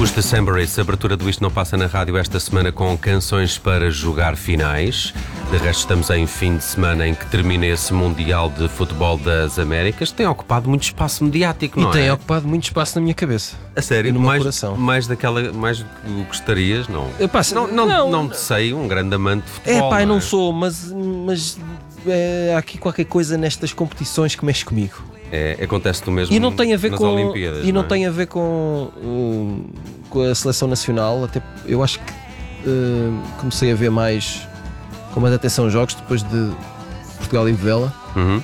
Os Decemberists, a abertura do Isto Não Passa na Rádio esta semana com canções para jogar finais. De resto, estamos em fim de semana em que termina esse Mundial de Futebol das Américas. Tem ocupado muito espaço mediático, não é? E tem ocupado muito espaço na minha cabeça. A sério? E no meu mais coração. Mais do que gostarias? Não. Não sei, um grande amante de futebol. Eu não não sou, mas há aqui qualquer coisa nestas competições que mexe comigo. Acontece do mesmo E não tem a ver nas com Olimpíadas. E não tem a ver com a seleção nacional. Até eu acho que comecei a ver com mais atenção jogos depois de Portugal e Vela. Uhum.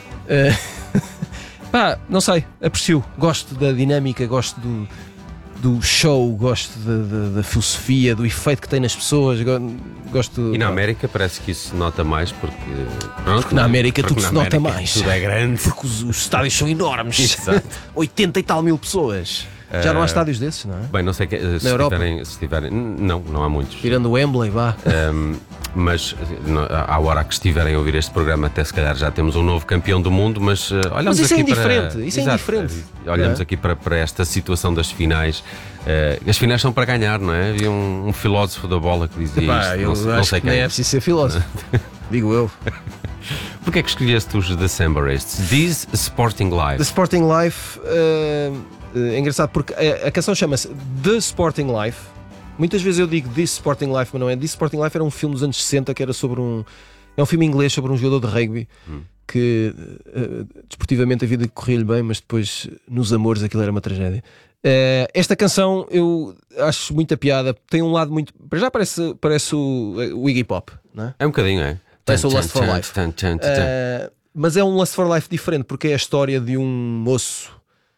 Não sei, aprecio, gosto da dinâmica, gosto do show, gosto da filosofia, do efeito que tem nas pessoas, gosto. E na América parece que isso se nota mais porque Na América tudo se nota mais. Tudo é grande. Porque os estádios são enormes. Exato. 80 e tal mil pessoas. Já não há estádios desses, não é? Bem, não sei se Europa? estiverem. Não há muitos. Tirando o Wembley, vá. Mas à hora que estiverem a ouvir este programa, até se calhar já temos um novo campeão do mundo, mas olhamos isso aqui é indiferente, para... isso é Exato, indiferente. Olhamos aqui para esta situação das finais. As finais são para ganhar, não é? Havia um filósofo da bola que dizia isto. Eu não acho sei que quem. nem é preciso ser filósofo. Digo eu. Porquê é que escolheste os Decemberists? This Sporting Life. The Sporting Life é engraçado porque a canção chama-se The Sporting Life. Muitas vezes eu digo This Sporting Life, mas não é. This Sporting Life era um filme dos anos 60 que era sobre é um filme inglês sobre um jogador de rugby que desportivamente a vida corria-lhe bem, mas depois nos amores aquilo era uma tragédia. Esta canção eu acho muita piada. Tem um lado muito. Para já parece o Iggy Pop, não é? É um bocadinho, é? Parece o Lust for Life. Mas é um Lust for Life diferente porque é a história de um moço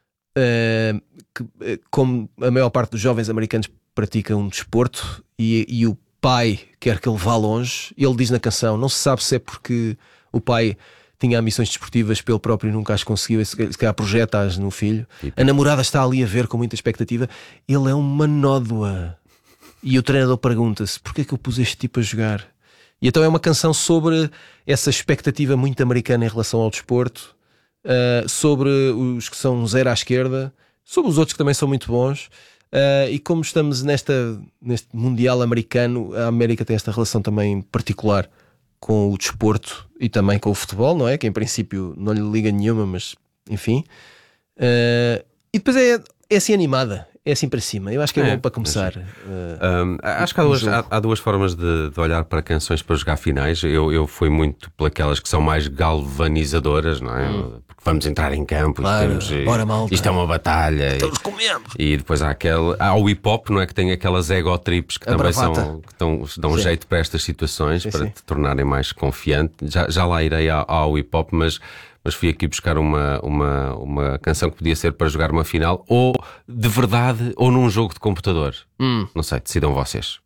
que, como a maior parte dos jovens americanos, pratica um desporto e o pai quer que ele vá longe. Ele diz na canção, não se sabe se é porque o pai tinha ambições desportivas pelo próprio nunca as conseguiu, se calhar projeta-as no filho. A namorada está ali a ver com muita expectativa. Ele é uma nódoa e o treinador pergunta-se porquê é que eu pus este tipo a jogar. E então é uma canção sobre essa expectativa muito americana em relação ao desporto, sobre os que são zero à esquerda, sobre os outros que também são muito bons. E como estamos neste Mundial americano, a América tem esta relação também particular com o desporto e também com o futebol, não é? Que em princípio não lhe liga nenhuma, mas enfim. E depois é assim animada, é assim para cima. Eu acho que é bom para começar. Acho que há duas formas de olhar para canções para jogar finais. Eu fui muito pelas que são mais galvanizadoras, não é? Porque vamos entrar em campo, Claro, bora, malta. Isto é uma batalha. Todos comemos. E depois há o hip hop, não é? Que tem aquelas ego trips que também dão jeito para estas situações, para te tornarem mais confiante. Já lá irei ao hip hop, mas fui aqui buscar uma canção que podia ser para jogar uma final, ou de verdade, ou num jogo de computador. Não sei, decidam vocês.